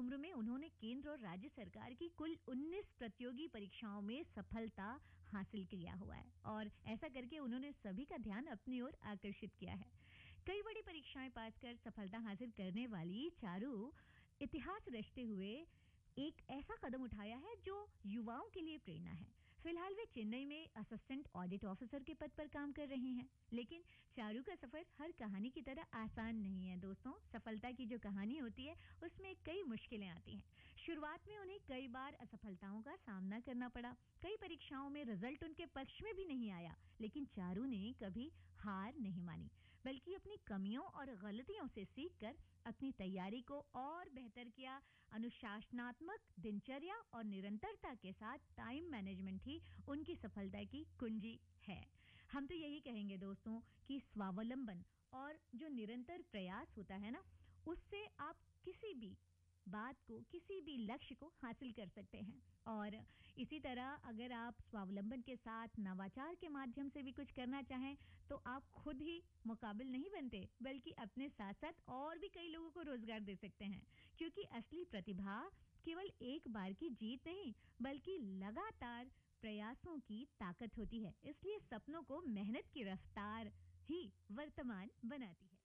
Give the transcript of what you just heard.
उम्र में उन्होंने केंद्र और राज्य सरकार की कुल 19 प्रतियोगी परीक्षाओं में सफलता हासिल किया हुआ है और ऐसा करके उन्होंने सभी का ध्यान अपनी ओर आकर्षित किया है। कई बड़ी परीक्षाएं पास कर सफलता हासिल करने वाली चारू इतिहास रचते हुए एक ऐसा कदम उठाया है जो युवाओं के लिए प्रेरणा है। फिलहाल वे चेन्नई में असिस्टेंट ऑडिट ऑफिसर के पद पर काम कर रही हैं। लेकिन चारू का सफर हर कहानी की तरह आसान नहीं है दोस्तों। सफलता की जो कहानी होती है उसमें कई मुश्किलें आती हैं। शुरुआत में उन्हें कई बार असफलताओं का सामना करना पड़ा। कई परीक्षाओं में रिजल्ट उनके पक्ष में भी नहीं आया, लेकिन चारू ने कभी हार नहीं मानी, बल्कि अपनी कमियों और गलतियों से सीखकर अपनी तैयारी को और बेहतर किया। अनुशासनात्मक दिनचर्या और निरंतरता के साथ टाइम मैनेजमेंट ही उनकी सफलता की कुंजी है। हम तो यही कहेंगे दोस्तों कि स्वावलंबन और जो निरंतर प्रयास होता है ना, उससे आप किसी भी बात को, किसी भी लक्ष्य को हासिल कर सकते हैं। और इसी तरह अगर आप स्वावलंबन के साथ नवाचार के माध्यम से भी कुछ करना चाहें तो आप खुद ही मुकाबिल नहीं बनते, बल्कि अपने साथ साथ और भी कई लोगों को रोजगार दे सकते हैं। क्योंकि असली प्रतिभा केवल एक बार की जीत नहीं, बल्कि लगातार प्रयासों की ताकत होती है। इसलिए सपनों को मेहनत की रफ्तार ही वर्तमान बनाती है।